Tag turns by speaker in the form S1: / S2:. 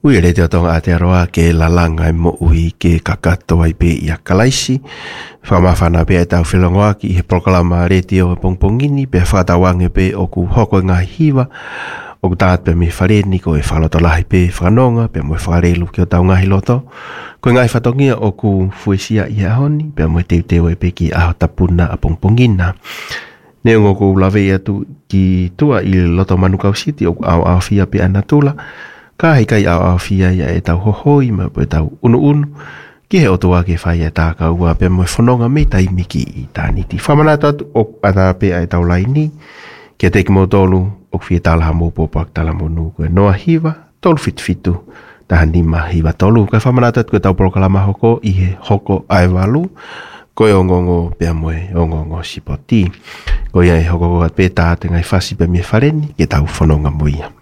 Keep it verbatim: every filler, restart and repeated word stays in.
S1: Ui re te tonga Aotearoa ke la langa e mo ui ke kakato ai pe ia kalaisi. Whamawhana pe e tau whilongoa ki he proklama reti o pongpongini pe whatawange pe o ku hoko ngā hiwa. O ku tāt pe me whareni ko e whalotolahi pe whanonga pe mo e wharelu ki o tau ngahi loto. Ko ngai whatongia o ku fuesia i ahoni pe mo e teu teo e pe ki aho tapuna a pongpongina. Ne ngo ko lawe atu ki tua i loto Manukau City o ku au au fia pe anatula. Ka hei kai au au fia ia e tau hohoi ma pe tau unu unu. Ki he otoa ke whai e tā ka ua pe mo e whanonga me taimiki i tāniti. Whamanata o ana pe ai tau laini. Kia teki mo tolu o fie talaha mo popak tala mo nu koe noa hiwa tolu fitfitu taha nima hiwa tolu. Kai whamanata koe tau proklama hoko i he hoko ai walu. Koe ongongo pia moe ongongo sipoti. Koe ai hoko koe pe tā te ngai whasi pe me whareni ke tau whanonga moia.